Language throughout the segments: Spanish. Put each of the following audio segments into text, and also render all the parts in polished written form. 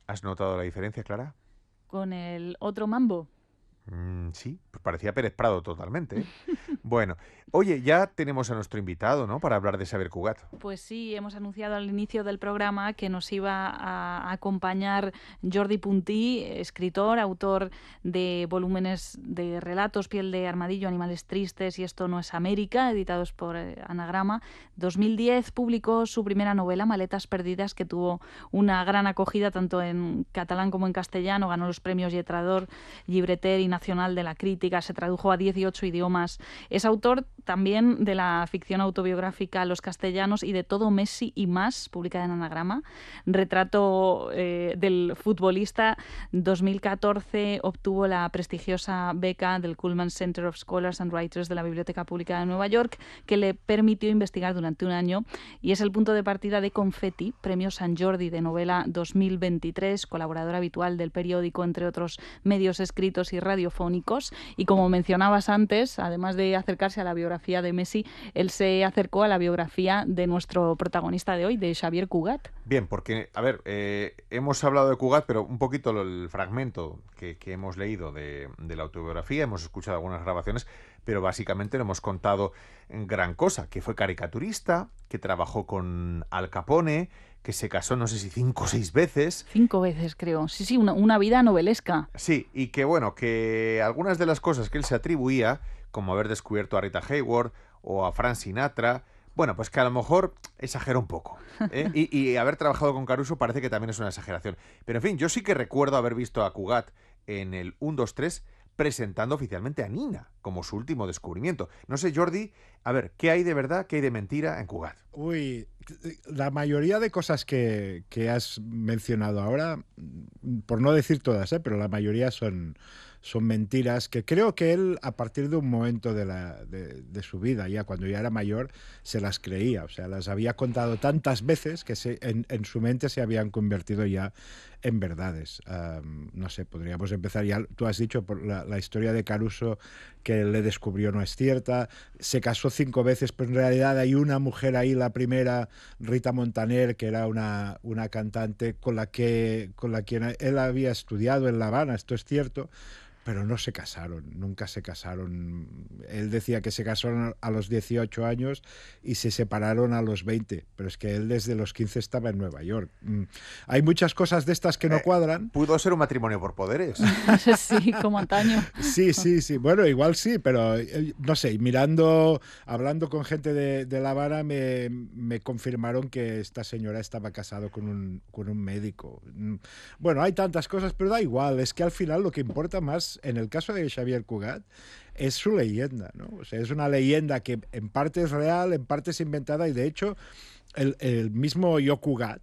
¿Has notado la diferencia, Clara? Con el otro Mambo. Sí, pues parecía Pérez Prado totalmente, ¿eh? Bueno, oye, ya tenemos a nuestro invitado, ¿no? Para hablar de Xavier Cugat. Pues sí, hemos anunciado al inicio del programa que nos iba a acompañar Jordi Puntí, escritor, autor de volúmenes de relatos, Piel de armadillo, Animales tristes y Esto no es América, editados por Anagrama. 2010 publicó su primera novela, Maletas perdidas, que tuvo una gran acogida tanto en catalán como en castellano. Ganó los premios Lletrador, Llibreter y Nacional de la Crítica. Se tradujo a 18 idiomas. Es autor también de la ficción autobiográfica Los castellanos y de Todo Messi y más, publicada en Anagrama. Retrato del futbolista. 2014 obtuvo la prestigiosa beca del Cullman Center of Scholars and Writers de la Biblioteca Pública de Nueva York, que le permitió investigar durante un año, y es el punto de partida de Confetti, Premio San Jordi de novela 2023, colaborador habitual del periódico, entre otros medios escritos y radiofónicos. Y como mencionabas antes, además de acercarse a la biografía de Messi, él se acercó a la biografía de nuestro protagonista de hoy, de Xavier Cugat. Bien, porque, a ver, hemos hablado de Cugat, pero un poquito el fragmento que hemos leído de la autobiografía, hemos escuchado algunas grabaciones, pero básicamente no hemos contado gran cosa, que fue caricaturista, que trabajó con Al Capone, que se casó no sé si 5 o 6 veces. 5 veces, creo. Sí, sí, una vida novelesca. Sí, y que bueno, que algunas de las cosas que él se atribuía, como haber descubierto a Rita Hayworth o a Frank Sinatra, bueno, pues que a lo mejor exagera un poco, ¿eh? Y haber trabajado con Caruso parece que también es una exageración. Pero en fin, yo sí que recuerdo haber visto a Cugat en el 1, 2, 3 presentando oficialmente a Nina como su último descubrimiento. No sé, Jordi, a ver, ¿qué hay de verdad, qué hay de mentira en Cugat? Uy, la mayoría de cosas que has mencionado ahora, por no decir todas, pero la mayoría son mentiras que creo que él, a partir de un momento de su vida, ya cuando ya era mayor, se las creía. O sea, las había contado tantas veces que en su mente se habían convertido ya en verdades. No sé, podríamos empezar ya. Tú has dicho por la historia de Caruso, que le descubrió, no es cierta. Se casó 5 veces, pero en realidad hay una mujer ahí, la primera, Rita Montaner, que era una cantante con la quien él había estudiado en La Habana, esto es cierto, pero no se casaron, nunca se casaron. Él decía que se casaron a los 18 años y se separaron a los 20, pero es que él desde los 15 estaba en Nueva York. Hay muchas cosas de estas que no cuadran. Pudo ser un matrimonio por poderes. Sí, como antaño. Sí, sí, sí. Bueno, igual sí, pero no sé, hablando con gente de La Habana, me confirmaron que esta señora estaba casado con un médico. Bueno, hay tantas cosas, pero da igual. Es que al final lo que importa más, en el caso de Xavier Cugat, es su leyenda, ¿no? O sea, es una leyenda que en parte es real, en parte es inventada, y de hecho, el mismo Yo Cugat,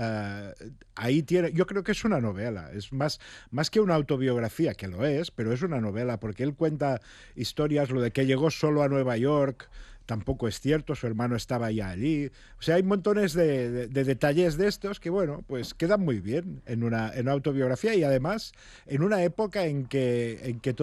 ahí tiene, yo creo que es una novela, es más que una autobiografía, que lo es, pero es una novela, porque él cuenta historias. Lo de que llegó solo a Nueva York tampoco es cierto, su hermano estaba ya allí. O sea, hay montones de detalles de estos que, bueno, pues quedan muy bien en una autobiografía, y además en una época en que